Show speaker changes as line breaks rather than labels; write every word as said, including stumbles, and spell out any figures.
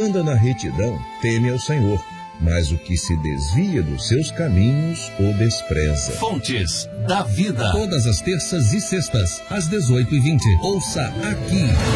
anda na retidão teme ao Senhor, mas o que se desvia dos seus caminhos o despreza.
Fontes da Vida.
Todas as terças e sextas, às dezoito e vinte. Ouça aqui.